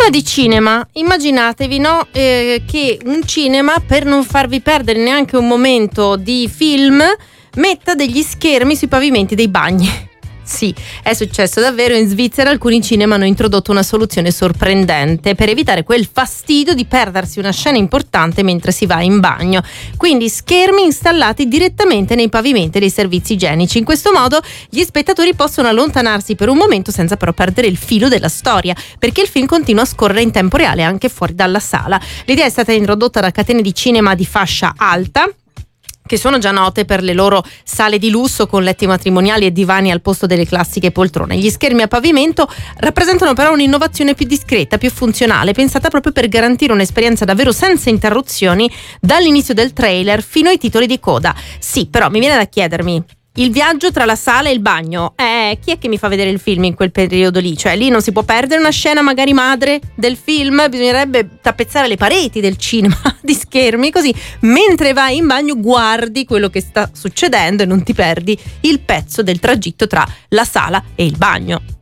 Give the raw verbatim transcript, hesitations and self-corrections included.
Sala di cinema, immaginatevi, no, eh, che un cinema, per non farvi perdere neanche un momento di film, metta degli schermi sui pavimenti dei bagni. Sì, è successo davvero. In Svizzera alcuni cinema hanno introdotto una soluzione sorprendente per evitare quel fastidio di perdersi una scena importante mentre si va in bagno. Quindi schermi installati direttamente nei pavimenti dei servizi igienici. In questo modo gli spettatori possono allontanarsi per un momento senza però perdere il filo della storia, perché il film continua a scorrere in tempo reale anche fuori dalla sala. L'idea è stata introdotta da catene di cinema di fascia alta, che sono già note per le loro sale di lusso con letti matrimoniali e divani al posto delle classiche poltrone. Gli schermi a pavimento rappresentano però un'innovazione più discreta, più funzionale, pensata proprio per garantire un'esperienza davvero senza interruzioni dall'inizio del trailer fino ai titoli di coda. Sì, però mi viene da chiedermi: il viaggio tra la sala e il bagno, eh, chi è che mi fa vedere il film in quel periodo lì? Cioè lì non si può perdere una scena magari madre del film, bisognerebbe tappezzare le pareti del cinema di schermi, così mentre vai in bagno guardi quello che sta succedendo e non ti perdi il pezzo del tragitto tra la sala e il bagno.